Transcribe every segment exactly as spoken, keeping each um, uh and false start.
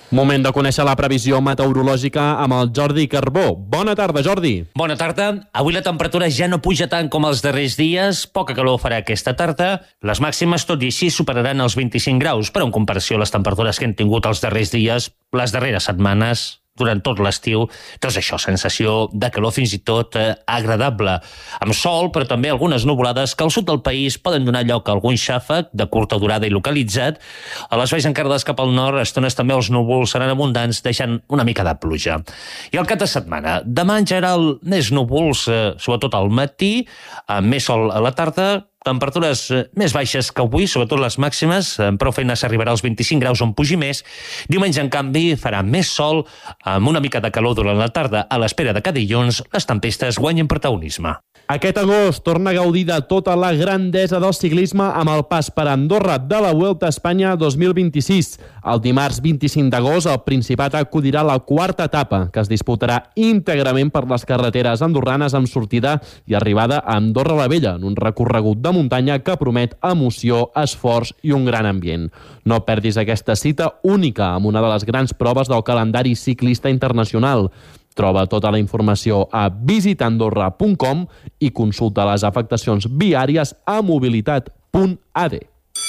Moment de conèixer la previsió meteorològica amb el Jordi Carbó. Bona tarda, Jordi. Bona tarda. Avui la temperatura ja no puja tant com els darrers dies. Poca calor farà aquesta tarda. Les màximes, tot i així, superaran els vint-i-cinc graus, però en comparació a les temperatures que hem tingut els darrers dies, les darreres setmanes, durant tot l'estiu, doncs això, sensació de calor fins i tot eh, agradable. Amb sol, però també algunes nuvolades que al sud del país poden donar lloc a algun xàfec de curta durada i localitzat. A les valls encarades cap al nord, a estones també els núvols seran abundants, deixant una mica de pluja. I el cap de setmana, demà en general més núvols, eh, sobretot al matí, amb més sol a la tarda, temperatures més baixes que avui, sobretot les màximes, amb prou feina s'arribarà als vint-i-cinc graus on pugi més. Diumenge, en canvi, farà més sol, amb una mica de calor durant la tarda. A l'espera de que dilluns les tempestes guanyin protagonisme. Aquest agost torna a gaudir de tota la grandesa del ciclisme amb el pas per Andorra de la Vuelta a Espanya dos mil vint-i-sis. El dimarts vint-i-cinc d'agost el Principat acudirà a la quarta etapa, que es disputarà íntegrament per les carreteres andorranes amb sortida i arribada a Andorra la Vella, en un recorregut de muntanya que promet emoció, esforç i un gran ambient. No perdis aquesta cita única amb una de les grans proves del calendari ciclista internacional. Troba tota la informació a visita andorra punt com i consulta les afectacions viàries a mobilitat punt a d.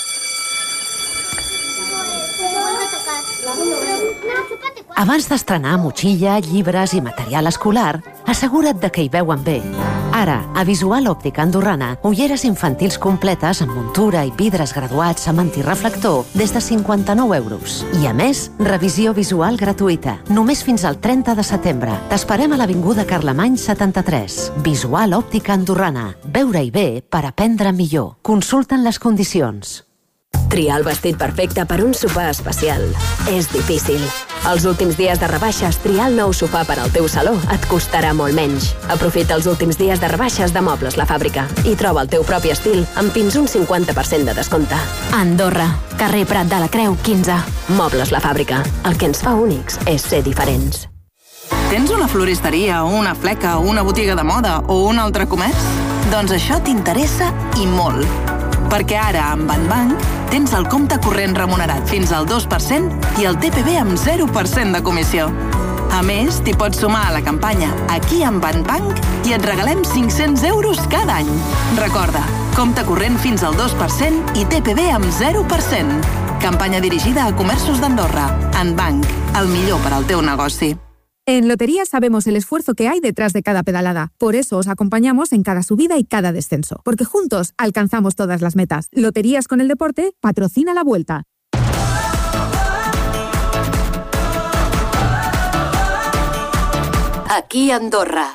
Abans d'estrenar motxilla, llibres i material escolar, assegura't de que hi veuen bé. Ara, a Visual Òptica Andorrana, ulleres infantils completes amb muntura i vidres graduats amb antireflector des de cinquanta-nou euros. I a més, revisió visual gratuïta, només fins al trenta de setembre. T'esperem a l'Avinguda Carlemany setanta-tres. Visual Òptica Andorrana. Veure-hi bé per aprendre millor. Consulten les condicions. Triar el vestit perfecte per un sopar especial és difícil. Els últims dies de rebaixes, triar el nou sofà per al teu saló et costarà molt menys. Aprofita els últims dies de rebaixes de Mobles La Fàbrica i troba el teu propi estil amb fins un cinquanta per cent de descompte. Andorra, carrer Prat de la Creu, quinze. Mobles La Fàbrica. El que ens fa únics és ser diferents. Tens una floristeria, una fleca, una botiga de moda o un altre comerç? Doncs això t'interessa i molt. Perquè ara, amb Banbank, tens el compte corrent remunerat fins al dos per cent i el T P V amb zero per cent de comissió. A més, t'hi pots sumar a la campanya Aquí amb Banbank i et regalem cinc-cents euros cada any. Recorda, compte corrent fins al dos per cent i T P V amb zero per cent. Campanya dirigida a comerços d'Andorra. Banbank, el millor per al teu negoci. En Loterías sabemos el esfuerzo que hay detrás de cada pedalada. Por eso os acompañamos en cada subida y cada descenso. Porque juntos alcanzamos todas las metas. Loterías con el deporte patrocina la Vuelta. Aquí Andorra.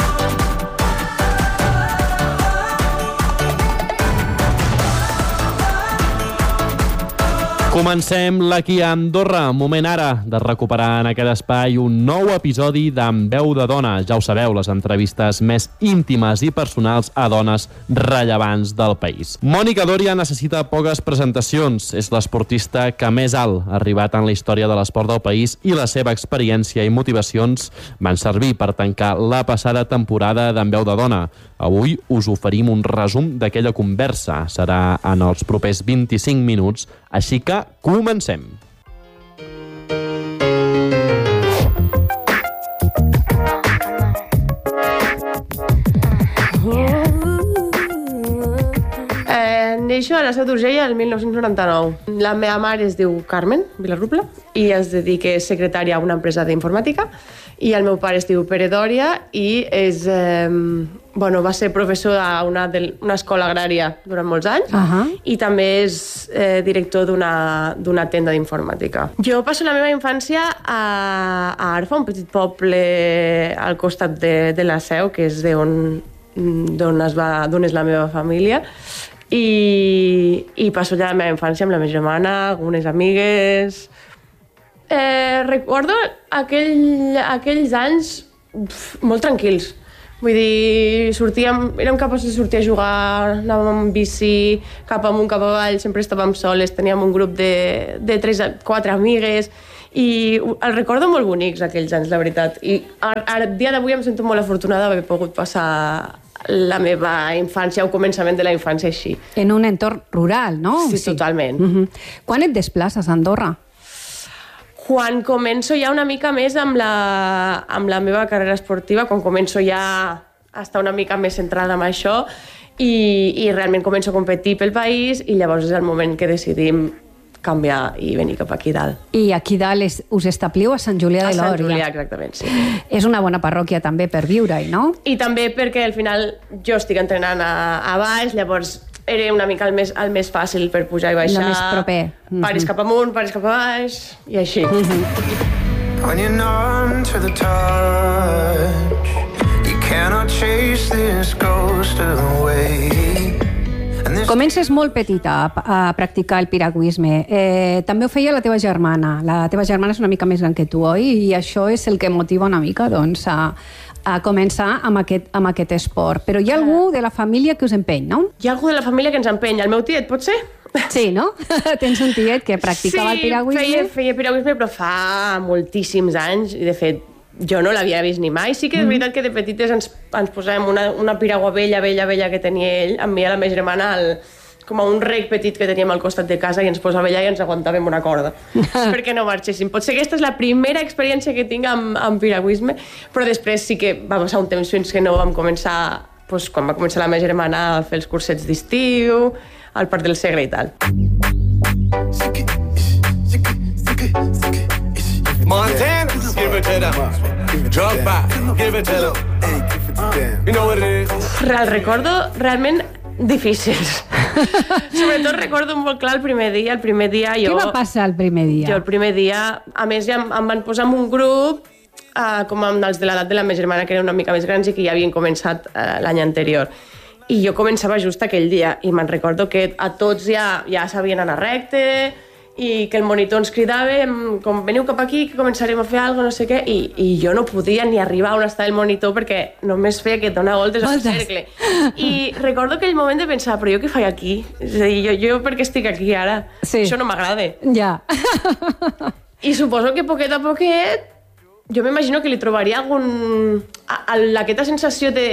Comencem l'Aquí a Andorra. Moment ara de recuperar en aquest espai un nou episodi d'En Veu de Dona. Ja ho sabeu, les entrevistes més íntimes i personals a dones rellevants del país. Mònica Doria necessita poques presentacions. És l'esportista que més alt ha arribat en la història de l'esport del país i la seva experiència i motivacions van servir per tancar la passada temporada d'En Veu de Dona. Avui us oferim un resum d'aquella conversa. Serà en els propers vint-i-cinc minuts, així que comencem. Eh, neixo a la Seu d'Urgell el mil nou-cents noranta-nou. La meva mare es diu Carmen Vilarrubla i es dedica a ser secretària a una empresa d'informàtica i el meu pare es diu Pere Doria i és, eh, bueno, va ser professor a una, de, una escola agrària durant molts anys uh-huh. i també és eh, director d'una, d'una tenda d'informàtica. Jo passo la meva infància a, a Arfa, un petit poble al costat de, de la Seu, que és d'on, d'on, es va, d'on és la meva família, i, i passo ja la meva infància amb la meva germana, algunes amigues. Eh, recordo aquell, aquells anys pf, molt tranquils. Vull dir, sortíem, érem capaços de sortir a jugar, anàvem amb bici, cap amunt, cap avall, sempre estàvem soles, teníem un grup de, de tres, quatre amigues, i els recordo molt bonics aquells anys, la veritat. I al dia d'avui em sento molt afortunada d'haver pogut passar la meva infància, o començament de la infància així. En un entorn rural, no? Sí, sí. Totalment. Uh-huh. Quan et desplaces a Andorra? Quan començo ja una mica més amb la, amb la meva carrera esportiva, quan començo ja a estar una mica més centrada en això i, i realment començo a competir pel país i llavors és el moment que decidim canviar i venir cap aquí dalt. I aquí dalt és, us establiu a Sant Julià de Lòria. A Sant Julià, exactament, sí. És una bona parròquia també per viure-hi, no? I també perquè al final jo estic entrenant a, a baix, llavors era una mica el més, el més fàcil per pujar i baixar. El més proper. Paris cap amunt, Paris cap a baix, i així. When you're numb to the touch, you cannot chase this ghost away. Comences molt petita a, a practicar el piragüisme. Eh, també ho feia la teva germana. La teva germana és una mica més gran que tu, oi? I això és el que motiva una mica doncs, a, a començar amb aquest, amb aquest esport. Però hi ha algú de la família que us empeny, no? Hi ha algú de la família que ens empeny. El meu tiet, pot ser? Sí, no? Tens un tiet que practicava sí, el piragüisme? Sí, feia, feia piragüisme, però fa moltíssims anys. I, de fet, jo no l'havia vist ni mai. Sí que és mm. veritat que de petites ens, ens posàvem una, una piragua vella, vella, vella que tenia ell, amb mi i la meva germana, el, com a un rec petit que teníem al costat de casa i ens posava allà i ens aguantàvem una corda perquè no marxéssim. Potser aquesta és la primera experiència que tinc amb, amb piragüisme, però després sí que va passar un temps fins que no vam començar, doncs, quan va començar la meva germana a fer els cursets d'estiu, al Parc del Segre i tal. Montana, give it to them. Drop by, give it to them. You know what it is? El recordo realment difícils. Sobretot recordo molt clar el primer dia. El primer dia jo... Què va passar el primer dia? Jo el primer dia, a més ja em, em van posar en un grup uh, com amb els de l'edat de la meva germana, que eren una mica més grans i que ja havien començat uh, l'any anterior. I jo començava just aquell dia i me'n recordo que a tots ja, ja sabien anar recte i que el monitor ens cridava com veniu cap aquí que començarem a fer alguna cosa, no sé què, i, i jo no podia ni arribar on estava el monitor perquè només feia que donar voltes al cercle. I recordo aquell moment de pensar, però jo què faig aquí? És a dir, jo, jo per què estic aquí ara? Sí. Això no m'agrada. Ja. I suposo que poquet a poquet jo m'imagino que li trobaria algun... A, a, aquesta sensació de...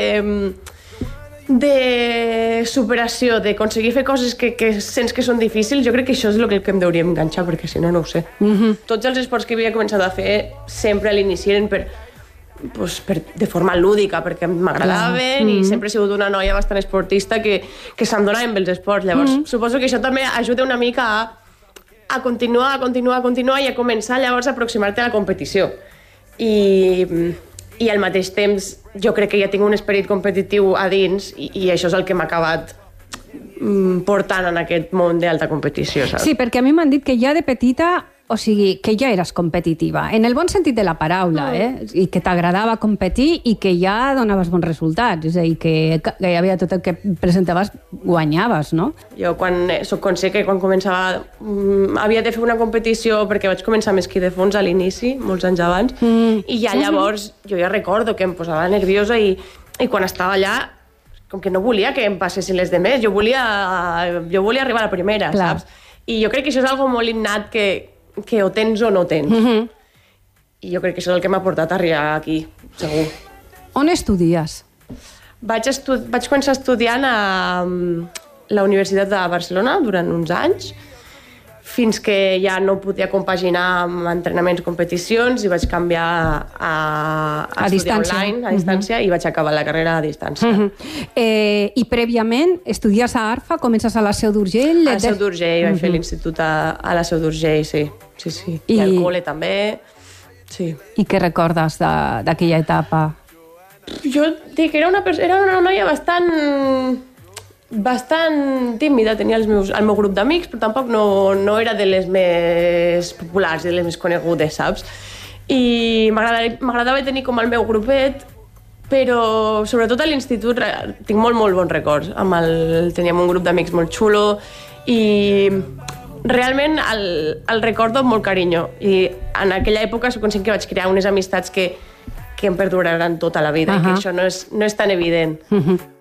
de superació, d'aconseguir fer coses que, que sents que són difícils, jo crec que això és el que, que em deuríem enganxar, perquè si no, no ho sé. Mm-hmm. Tots els esports que havia començat a fer sempre a l'inici eren per, pues, per, de forma lúdica, perquè m'agradaven mm-hmm. i sempre he sigut una noia bastant esportista que, que se'm donaven bé els esports. Llavors, mm-hmm. suposo que això també ajuda una mica a, a continuar, a continuar, a continuar i a començar llavors a aproximar-te a la competició. I... i al mateix temps jo crec que ja tinc un esperit competitiu a dins i, i això és el que m'ha acabat mm, portant en aquest món d'alta competició, saps? Sí, perquè a mi m'han dit que ja de petita, o sigui, que ja eres competitiva, en el bon sentit de la paraula, eh? I que t'agradava competir i que ja donaves bons resultats, és a dir, que gairebé tot el que presentaves guanyaves, no? Jo quan soc conscient que quan començava mm, havia de fer una competició, perquè vaig començar amb esquí de fons a l'inici, molts anys abans, mm. i ja llavors jo ja recordo que em posava nerviosa i, i quan estava allà com que no volia que em passessin les demés, jo volia, jo volia arribar a la primera, clar. Saps? I jo crec que això és algo molt innat que que o tens o no tens. Mm-hmm. I jo crec que això és el que m'ha portat a arribar aquí, segur. On estudies? Vaig, estu vaig començar estudiant a la Universitat de Barcelona durant uns anys, fins que ja no podia compaginar amb entrenaments, competicions, i vaig canviar a, a, a estudiar distància. online, a distància, mm-hmm. i vaig acabar la carrera a distància. Mm-hmm. eh, I prèviament estudies a Arfa, comences a la Seu d'Urgell? A la Seu d'Urgell, vaig mm-hmm. fer l'institut a, a la Seu d'Urgell, sí. Sí, sí. I, I al col·le també, sí. I què recordes d'aquella etapa? Jo dic que era una, era una noia bastant... bastant tímida, tenia els meus, el meu grup d'amics, però tampoc no, no era de les més populars, de les més conegudes, saps? I m'agradava tenir com el meu grupet, però sobretot a l'institut tinc molt, molt bons records. Amb el, teníem un grup d'amics molt xulo i realment el, el recordo amb molt carinyo. I en aquella època soc conscient que vaig crear unes amistats que, que em perduraran tota la vida, uh-huh. i que això no és, no és tan evident. Uh-huh.